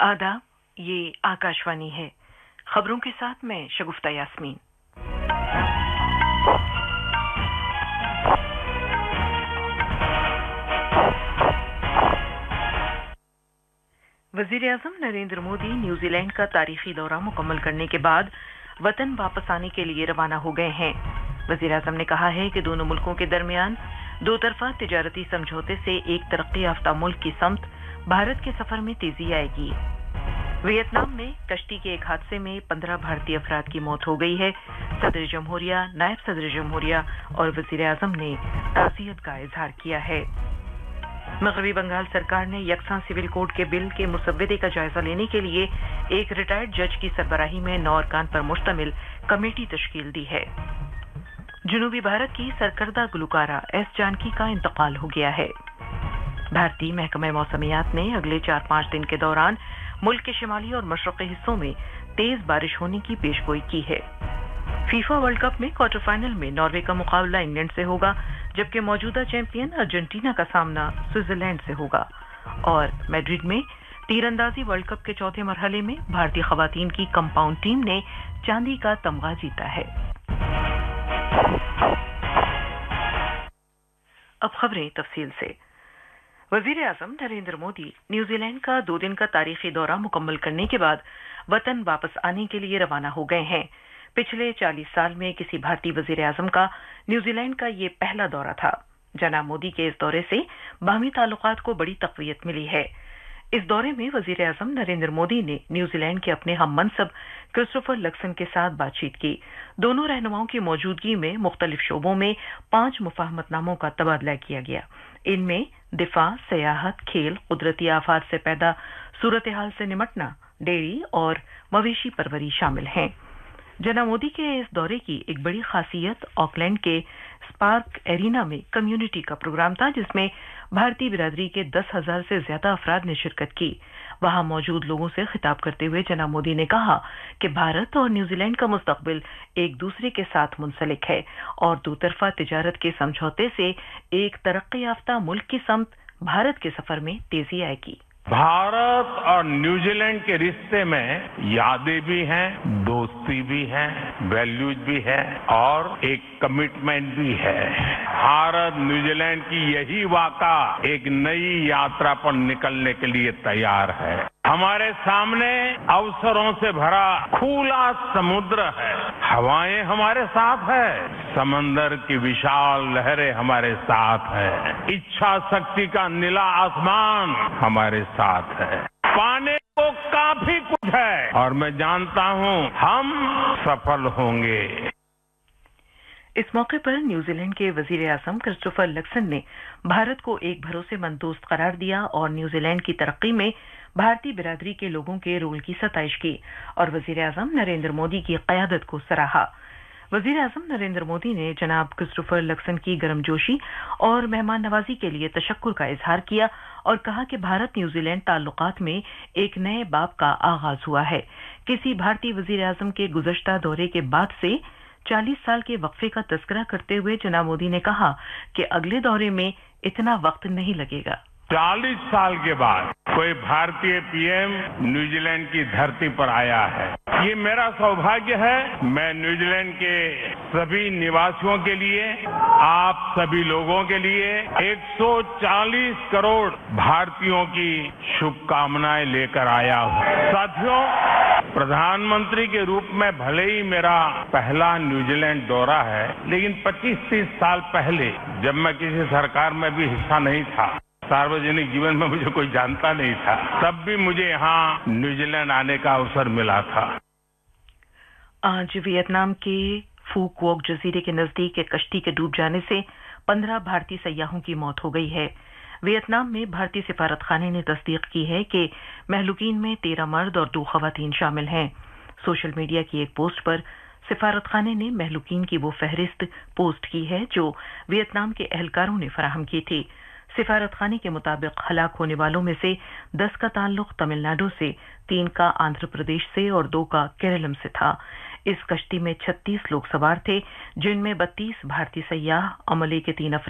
आदाब, ये आकाशवाणी है। खबरों के साथ मैं शगुफ्ता यास्मीन। वजीर आजम नरेंद्र मोदी न्यूजीलैंड का तारीखी दौरा मुकम्मल करने के बाद वतन वापस आने के लिए रवाना हो गए हैं। वजीर आजम ने कहा है कि दोनों मुल्कों के दरमियान दो तरफा तिजारती समझौते से एक तरक्की याफ्ता मुल्क की समत भारत के सफर में तेजी आएगी। वियतनाम में कश्ती के एक हादसे में 15 भारतीय अफराद की मौत हो गई है। सदर जमहूरिया, नायब सदर जमहूरिया और वजीर आजम ने ताज़ियत का इजहार किया है। मगरबी बंगाल सरकार ने यकसा सिविल कोड के बिल के मुसव्वदे का जायजा लेने के लिए एक रिटायर्ड जज की सरबराही में 9 अरकान पर मुश्तमिल कमेटी तश्कील दी है। जनूबी भारत की सरकर्दा गुलकारा एस जानकी का इंतकाल हो गया है। भारतीय महकमे मौसमियात ने अगले 4-5 दिन के दौरान मुल्क के शिमाली और मशरक़ी हिस्सों में तेज बारिश होने की पेशगोई की है। फीफा वर्ल्ड कप में क्वार्टर फाइनल में नॉर्वे का मुकाबला इंग्लैंड से होगा, जबकि मौजूदा चैंपियन अर्जेंटीना का सामना स्विट्जरलैंड से होगा। और मैड्रिड में तीरंदाजी वर्ल्ड कप के चौथे मरहले में भारतीय खवातीन की कंपाउंड टीम ने चांदी का तमगा जीता है। अब खबरें तफसील से। वजीर आजम नरेंद्र मोदी न्यूजीलैंड का 2 दिन का तारीखी दौरा मुकम्मल करने के बाद वतन वापस आने के लिए रवाना हो गए हैं। पिछले 40 साल में किसी भारतीय वजीर आजम का न्यूजीलैंड का ये पहला दौरा था। जनाब मोदी के इस दौरे से बाहमी ताल्लुकात को बड़ी तक़वियत मिली है। इस दौरे में वजीर आजम नरेंद्र मोदी ने न्यूजीलैंड के अपने हम मनसब क्रिस्टोफर लक्सन के साथ बातचीत की। दोनों रहनुमाओं की मौजूदगी में मुख्तलिफ शोबों में 5 मुफाहमतनामों का तबादला किया गया। इनमें दिफा, सियाहत, खेल, कुदरती आफात से पैदा सूरत हाल से निमटना, डेयरी और मवेशी परवरी शामिल हैं। जनाब मोदी के इस दौरे की एक बड़ी खासियत ऑकलैंड के स्पार्क एरिना में कम्युनिटी का प्रोग्राम था, जिसमें भारतीय बिरादरी के 10,000 से ज्यादा अफराद ने शिरकत की। वहां मौजूद लोगों से खिताब करते हुए जनाब मोदी ने कहा कि भारत और न्यूजीलैंड का मुस्तकबिल एक दूसरे के साथ मुंसलिक है और दो तरफा तिजारत के समझौते से एक तरक्की याफ्ता मुल्क की समत भारत के सफर में तेजी आएगी। भारत और न्यूजीलैंड के रिश्ते में यादें भी हैं, दोस्ती भी है, वैल्यूज भी है और एक कमिटमेंट भी है। भारत न्यूजीलैंड की यही वाक़ा एक नई यात्रा पर निकलने के लिए तैयार है। हमारे सामने अवसरों से भरा खुला समुद्र है, हवाएं हमारे साथ है, समंदर की विशाल लहरें हमारे साथ है, इच्छा शक्ति का नीला आसमान हमारे साथ है। पाने को काफी कुछ है और मैं जानता हूं हम सफल होंगे। इस मौके पर न्यूजीलैंड के वजीर आजम क्रिस्टोफर लक्सन ने भारत को एक भरोसेमंद दोस्त करार दिया और न्यूजीलैंड की तरक्की में भारतीय बिरादरी के लोगों के रोल की सताइश की और वजीर आजम नरेंद्र मोदी की क़यादत को सराहा। वजीर आजम नरेंद्र मोदी ने जनाब क्रिस्टोफर लक्सन की गर्मजोशी और मेहमान नवाजी के लिए तशक्कुर का इजहार किया और कहा कि भारत न्यूजीलैंड ताल्लुकात में एक नए बाब का आगाज हुआ है। किसी भारतीय वजीर आजम के गुज़श्ता दौरे के बाद से 40 साल के वक्फे का तस्करा करते हुए जनाब मोदी ने कहा कि अगले दौरे में इतना वक्त नहीं लगेगा। 40 साल के बाद कोई भारतीय पीएम न्यूजीलैंड की धरती पर आया है। ये मेरा सौभाग्य है। मैं न्यूजीलैंड के सभी निवासियों के लिए, आप सभी लोगों के लिए 140 करोड़ भारतीयों की शुभकामनाएं लेकर आया हूं। साथियों, प्रधानमंत्री के रूप में भले ही मेरा पहला न्यूजीलैंड दौरा है, लेकिन 25-30 साल पहले जब मैं किसी सरकार में भी हिस्सा नहीं था, सार्वजनिक जीवन में मुझे कोई जानता नहीं था, तब भी मुझे यहाँ न्यूजीलैंड आने का अवसर मिला था। आज वियतनाम के फू क्वोक जजीरे के नजदीक एक कश्ती के डूब जाने से 15 भारतीय सयाहों की मौत हो गई है। वियतनाम में भारतीय सिफारत खाने ने तस्दीक की है कि महलूकीन में 13 मर्द और 2 खवातीन शामिल हैं। सोशल मीडिया की एक पोस्ट पर सिफारत खाने ने महलूकीन की वो फहरिस्त पोस्ट की है जो वियतनाम के एहलकारों ने फराहम की थी। सिफारत खाने के मुताबिक हलाक होने वालों में से 10 का ताल्लुक तमिलनाडु से, 3 का आंध्र प्रदेश से और 2 का केरलम से था। इस कश्ती में 36 लोग सवार थे, जिनमें 32 भारतीय सयाह, अमले के 3 अफराद